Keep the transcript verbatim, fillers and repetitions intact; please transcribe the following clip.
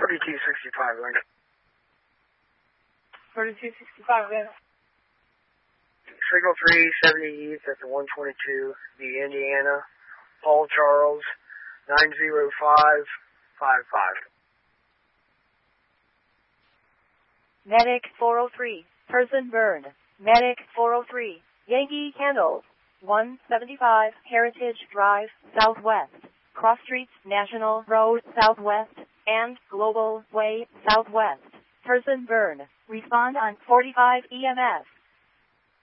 thirty-two sixty-five, Lincoln. thirty-two sixty-five, Lincoln. Signal three seventy East at the one twenty-two, the Indiana, Paul Charles, nine zero five five five. Medic four oh three, person burned. Medic four oh three, Yankee Candles, one seventy-five Heritage Drive, Southwest, Cross Streets, National Road, Southwest, and Global Way, Southwest. Person burned. Respond on forty-five E M S.